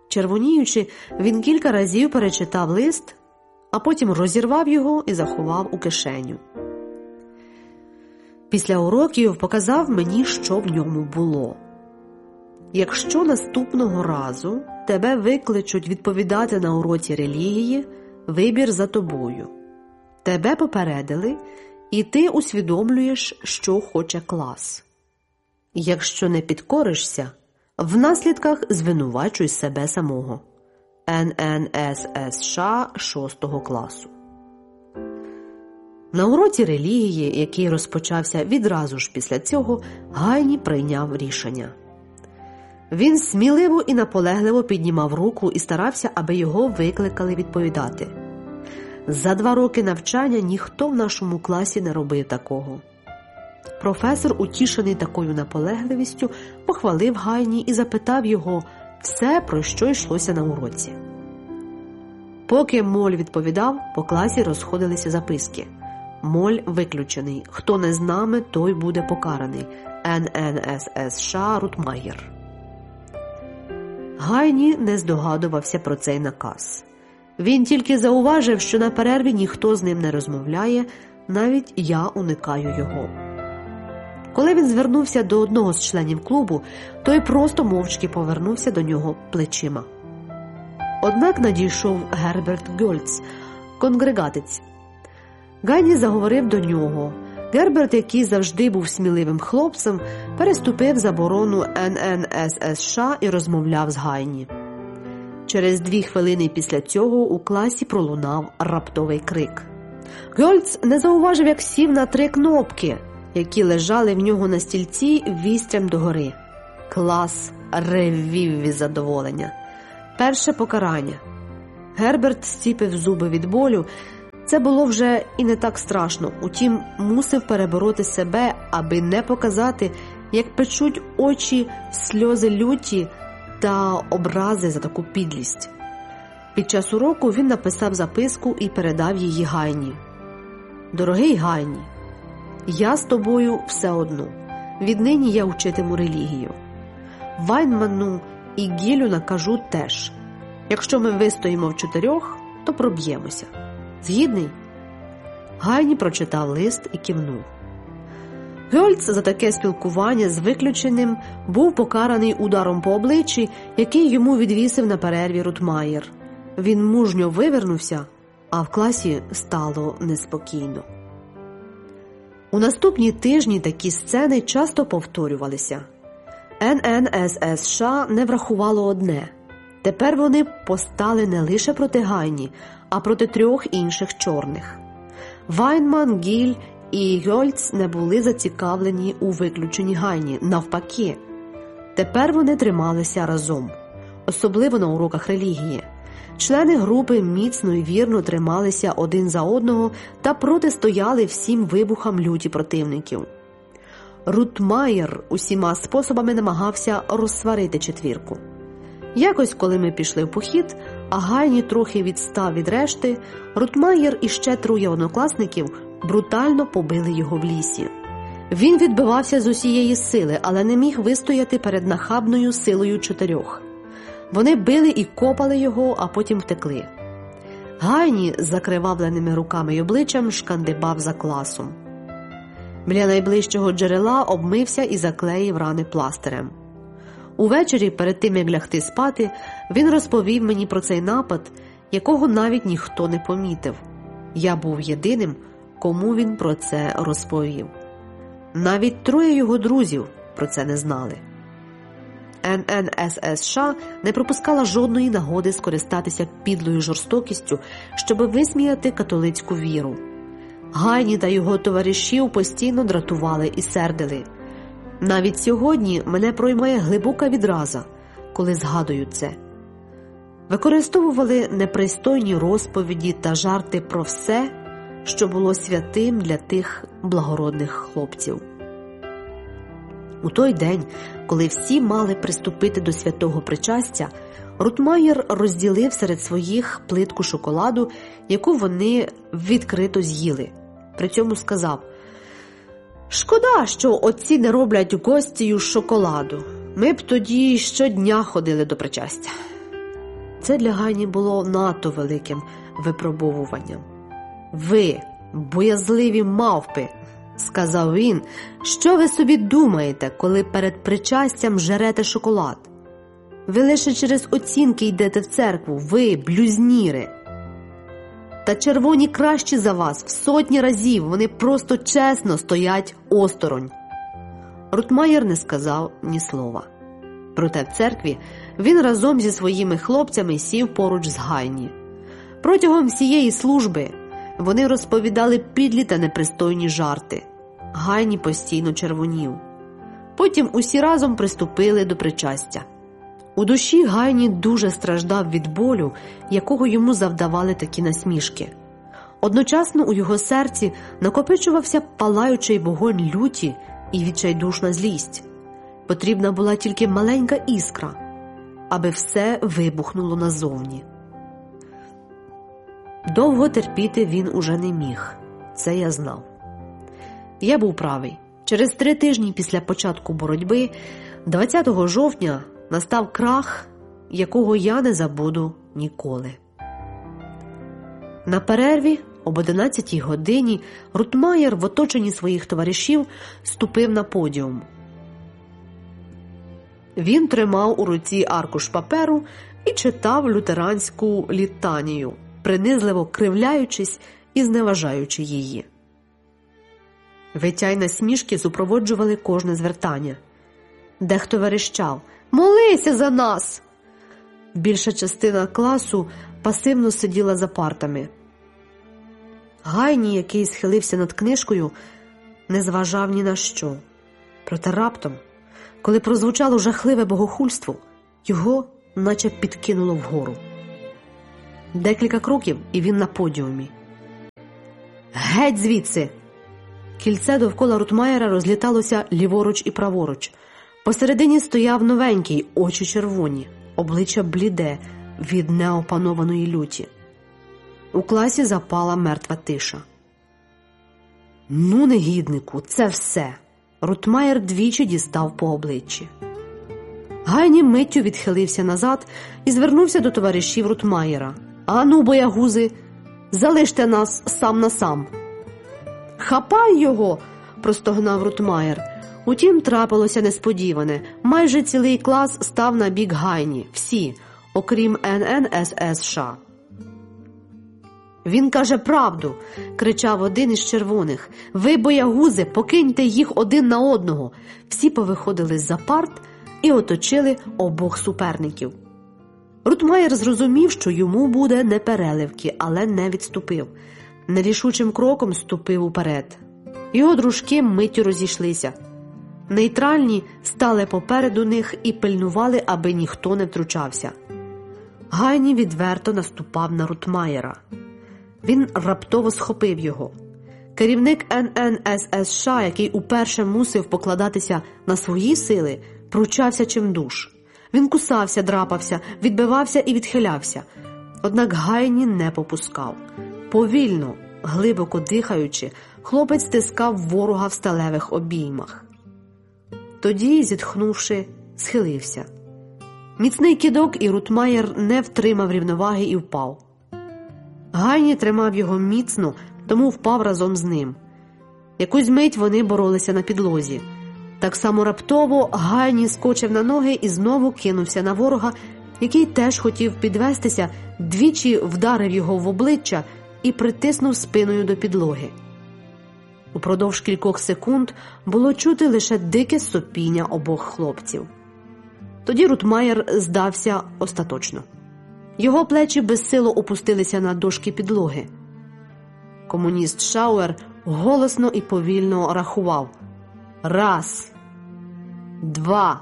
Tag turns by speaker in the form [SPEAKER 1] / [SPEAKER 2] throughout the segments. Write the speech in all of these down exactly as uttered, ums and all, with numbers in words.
[SPEAKER 1] Червоніючи, він кілька разів перечитав лист, а потім розірвав його і заховав у кишеню. Після уроків показав мені, що в ньому було. Якщо наступного разу тебе викличуть відповідати на уроці релігії, вибір за тобою. Тебе попередили, і ти усвідомлюєш, що хоче клас. Якщо не підкоришся, в наслідках звинувачуй себе самого. ен ен ес ес США шостого класу. На уроці релігії, який розпочався відразу ж після цього, Гайні прийняв рішення. Він сміливо і наполегливо піднімав руку і старався, аби його викликали відповідати. За два роки навчання ніхто в нашому класі не робив такого. Професор, утішений такою наполегливістю, похвалив Гайні і запитав його все, про що йшлося на уроці. Поки Моль відповідав, по класі розходилися записки. Моль виключений. Хто не з нами, той буде покараний. ен ен ес ес США Рутмайєр. Гайні не здогадувався про цей наказ. Він тільки зауважив, що на перерві ніхто з ним не розмовляє, навіть я уникаю його. Коли він звернувся до одного з членів клубу, той просто мовчки повернувся до нього плечима. Однак надійшов Герберт Гьольц, конгрегатець. Гайні заговорив до нього. Герберт, який завжди був сміливим хлопцем, переступив заборону ен ен ес ес США і розмовляв з Гайні. Через дві хвилини після цього у класі пролунав раптовий крик. Гьольц не зауважив, як сів на три кнопки, які лежали в нього на стільці вістрям догори. Клас ревів від задоволення. Перше покарання. Герберт зціпив зуби від болю. Це було вже і не так страшно, утім мусив перебороти себе, аби не показати, як печуть очі сльози люті та образи за таку підлість. Під час уроку він написав записку і передав її Гайні. «Дорогий Гайні, я з тобою все одно. Віднині я вчитиму релігію. Вайнману і Гілю накажу теж. Якщо ми вистоїмо в чотирьох, то проб'ємося. Згідний?» Гайні прочитав лист і кивнув. Гьольц за таке спілкування з виключеним був покараний ударом по обличчі, який йому відвісив на перерві Рутмайєр. Він мужньо вивернувся, а в класі стало неспокійно. У наступні тижні такі сцени часто повторювалися. ен ен ес ес США не врахувало одне. Тепер вони постали не лише проти Гайні, а проти трьох інших чорних. Вайнман, Гіль і Гьольц не були зацікавлені у виключенні Гайні, навпаки. Тепер вони трималися разом, особливо на уроках релігії. Члени групи міцно і вірно трималися один за одного та протистояли всім вибухам люті противників. Рутмайєр усіма способами намагався розсварити четвірку. Якось, коли ми пішли в похід, а Гайні трохи відстав від решти, Рутмайєр і ще троє однокласників брутально побили його в лісі. Він відбивався з усієї сили, але не міг вистояти перед нахабною силою чотирьох. Вони били і копали його, а потім втекли. Гайні з закривавленими руками й обличчям шкандибав за класом. Біля найближчого джерела обмився і заклеїв рани пластирем. Увечері, перед тим, як лягти спати, він розповів мені про цей напад, якого навіть ніхто не помітив. Я був єдиним, кому він про це розповів. Навіть троє його друзів про це не знали. ен ен ес ес США не пропускала жодної нагоди скористатися підлою жорстокістю, щоб висміяти католицьку віру. Гайні та його товаришів постійно дратували і сердили. Навіть сьогодні мене проймає глибока відраза, коли згадую це. Використовували непристойні розповіді та жарти про все, що було святим для тих благородних хлопців. У той день, коли всі мали приступити до святого причастя, Рутмайєр розділив серед своїх плитку шоколаду, яку вони відкрито з'їли. При цьому сказав: «Шкода, що отці не роблять гостію з шоколаду. Ми б тоді щодня ходили до причастя». Це для Гайні було надто великим випробовуванням. «Ви, боязливі мавпи», – сказав він, – «що ви собі думаєте, коли перед причастям жерете шоколад? Ви лише через оцінки йдете в церкву, ви, блюзніри. Та червоні кращі за вас в сотні разів, вони просто чесно стоять осторонь». Ротмаєр не сказав ні слова. Проте в церкві він разом зі своїми хлопцями сів поруч з Гайні. Протягом всієї служби вони розповідали підлі та непристойні жарти. Гайні постійно червонів. Потім усі разом приступили до причастя. У душі Гайні дуже страждав від болю, якого йому завдавали такі насмішки. Одночасно у його серці накопичувався палаючий вогонь люті і відчайдушна злість. Потрібна була тільки маленька іскра, аби все вибухнуло назовні. Довго терпіти він уже не міг. Це я знав. Я був правий. Через три тижні після початку боротьби, двадцятого жовтня, настав крах, якого я не забуду ніколи. На перерві об одинадцятій годині Ротмаєр в оточенні своїх товаришів ступив на подіум. Він тримав у руці аркуш паперу і читав лютеранську літанію, принизливо кривляючись і зневажаючи її. Виття й насмішки супроводжували кожне звертання. Дехто верещав: «Молися за нас!» Більша частина класу пасивно сиділа за партами. Гайні, який схилився над книжкою, не зважав ні на що. Проте раптом, коли прозвучало жахливе богохульство, його наче підкинуло вгору. Декілька кроків, і він на подіумі. «Геть звідси!» Кільце довкола Ротмаєра розліталося ліворуч і праворуч. Посередині стояв новенький, очі червоні, обличчя бліде від неопанованої люті. У класі запала мертва тиша. «Ну, негіднику, це все!» Ротмаєр двічі дістав по обличчі. Гайні миттю відхилився назад і звернувся до товаришів Ротмаєра. «Ану, боягузи, залиште нас сам на сам!» «Хапай його!» – простогнав Ротмаєр. Утім, трапилося несподіване. Майже цілий клас став на бік Гайні. Всі, окрім ен ен ес ес США. «Він каже правду!» – кричав один із червоних. «Ви, боягузи, покиньте їх один на одного!» Всі повиходили з-за парт і оточили обох суперників. Ротмаєр зрозумів, що йому буде не переливки, але не відступив. Нерішучим кроком ступив уперед. Його дружки миттю розійшлися. Нейтральні стали попереду них і пильнували, аби ніхто не втручався. Гайні відверто наступав на Ротмаєра. Він раптово схопив його. Керівник ен ен ес ес США, який уперше мусив покладатися на свої сили, пручався чимдуж. Він кусався, драпався, відбивався і відхилявся. Однак Гайні не попускав. Повільно, глибоко дихаючи, хлопець стискав ворога в сталевих обіймах. Тоді, зітхнувши, схилився. Міцний кидок, і Ротмаєр не втримав рівноваги і впав. Гайні тримав його міцно, тому впав разом з ним. Якусь мить вони боролися на підлозі. Так само раптово Гайні скочив на ноги і знову кинувся на ворога, який теж хотів підвестися, двічі вдарив його в обличчя і притиснув спиною до підлоги. Упродовж кількох секунд було чути лише дике сопіння обох хлопців. Тоді Ротмаєр здався остаточно. Його плечі безсило опустилися на дошки підлоги. Комуніст Шауер голосно і повільно рахував. Раз, два,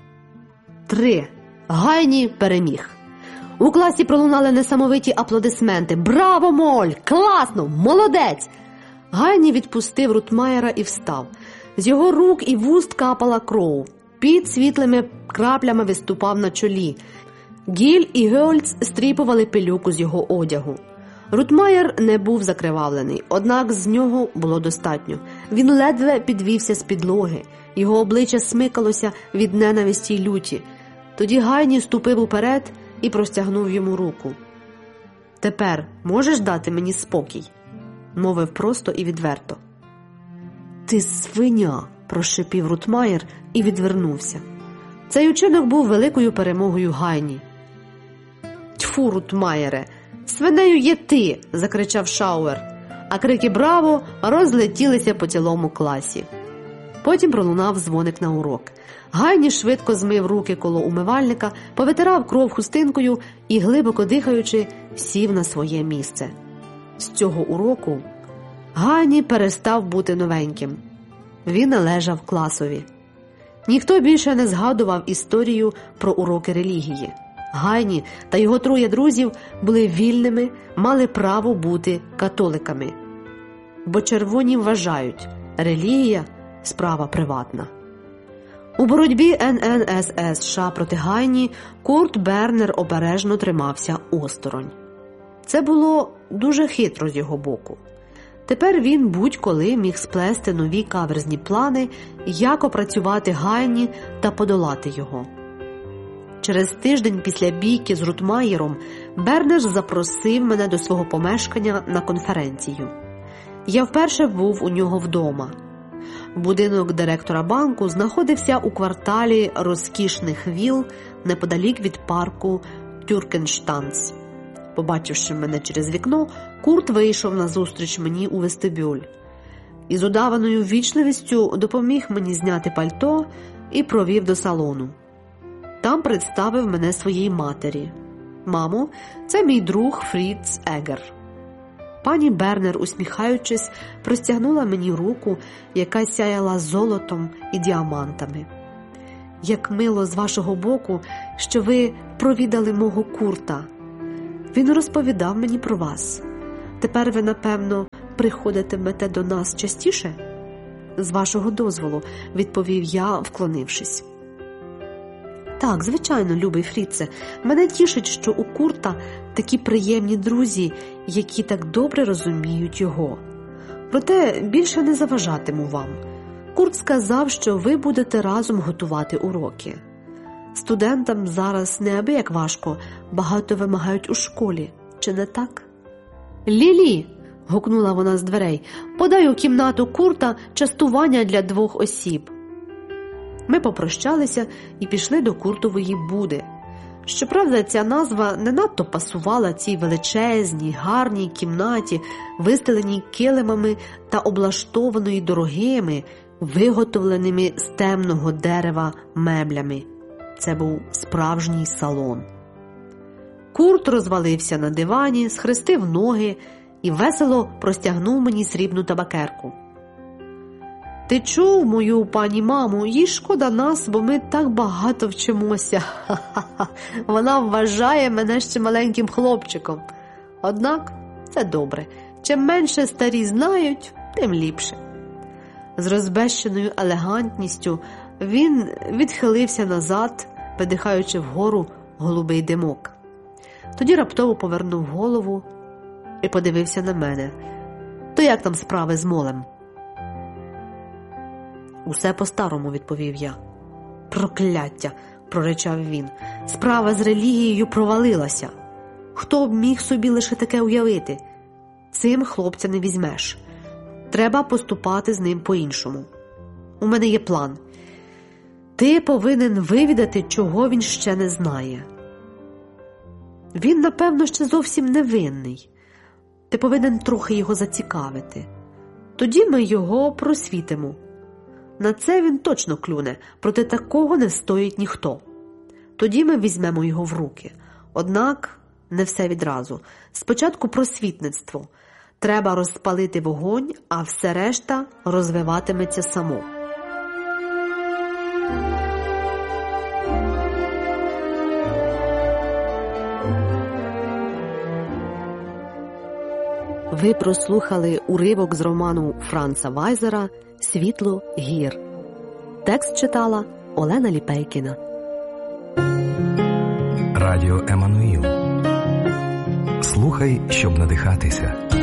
[SPEAKER 1] три. Гайні переміг. У класі пролунали несамовиті аплодисменти. «Браво, Моль! Класно! Молодець!» Гайні відпустив Ротмаєра і встав. З його рук і вуст капала кров. Під світлими краплями виступав на чолі. Гіль і Гьольц стріпували пилюку з його одягу. Ротмаєр не був закривавлений, однак з нього було достатньо. Він ледве підвівся з підлоги. Його обличчя смикалося від ненависті й люті. Тоді Гайні ступив уперед і простягнув йому руку. «Тепер можеш дати мені спокій?» – мовив просто і відверто. «Ти свиня!» – прошипів Рутмаєр і відвернувся. Цей учинок був великою перемогою Гайні. «Тьфу, Рутмаєре, свинею є ти!» – закричав Шауер, а крики «Браво!» розлетілися по цілому класі. Потім пролунав дзвоник на урок. Гайні швидко змив руки коло умивальника, повитирав кров хустинкою і, глибоко дихаючи, сів на своє місце. З цього уроку Гайні перестав бути новеньким. Він належав класові. Ніхто більше не згадував історію про уроки релігії. Гайні та його троє друзів були вільними, мали право бути католиками. Бо червоні вважають, релігія – справа приватна. У боротьбі ен ен ес ес США проти Гайні Курт Бернер обережно тримався осторонь. Це було дуже хитро з його боку. Тепер він будь-коли міг сплести нові каверзні плани, як опрацювати Гайні та подолати його. Через тиждень після бійки з Рутмаєром Бернер запросив мене до свого помешкання на конференцію. Я вперше був у нього вдома. Будинок директора банку знаходився у кварталі розкішних віл неподалік від парку Тюркенштанц. Побачивши мене через вікно, Курт вийшов назустріч мені у вестибюль і з удаваною ввічливістю допоміг мені зняти пальто і провів до салону. Там представив мене своїй матері. «Мамо, це мій друг Фріц Егер». Пані Бернер, усміхаючись, простягнула мені руку, яка сяяла золотом і діамантами. «Як мило з вашого боку, що ви провідали мого Курта. Він розповідав мені про вас. Тепер ви, напевно, приходитимете до нас частіше?» «З вашого дозволу», – відповів я, вклонившись. «Так, звичайно, любий Фріце, мене тішить, що у Курта такі приємні друзі, які так добре розуміють його. Проте більше не заважатиму вам. Курт сказав, що ви будете разом готувати уроки. Студентам зараз неабияк важко, багато вимагають у школі, чи не так?» «Лілі!» – гукнула вона з дверей. «Подай у кімнату Курта частування для двох осіб». Ми попрощалися і пішли до Куртової буди. Щоправда, ця назва не надто пасувала цій величезній, гарній кімнаті, вистеленій килимами та облаштованої дорогими, виготовленими з темного дерева меблями. Це був справжній салон. Курт розвалився на дивані, схрестив ноги і весело простягнув мені срібну табакерку. «Ти чув мою пані маму? Їй шкода нас, бо ми так багато вчимося. Ха-ха-ха. Вона вважає мене ще маленьким хлопчиком. Однак це добре. Чим менше старі знають, тим ліпше». З розбещеною елегантністю він відхилився назад, видихаючи вгору голубий димок. Тоді раптово повернув голову і подивився на мене. «То як там справи з молем?» «Усе по-старому», – відповів я. «Прокляття!» – проричав він. «Справа з релігією провалилася. Хто б міг собі лише таке уявити? Цим хлопця не візьмеш. Треба поступати з ним по-іншому. У мене є план. Ти повинен вивідати, чого він ще не знає. Він, напевно, ще зовсім невинний. Ти повинен трохи його зацікавити. Тоді ми його просвітимо. На це він точно клюне, проти такого не встоїть ніхто. Тоді ми візьмемо його в руки. Однак не все відразу. Спочатку просвітництво. Треба розпалити вогонь, а все решта розвиватиметься само». Ви прослухали уривок з роману Франца Вайзера «Світло гір». Текст читала Олена Ліпейкіна.
[SPEAKER 2] Радіо Еммануїл. Слухай, щоб надихатися.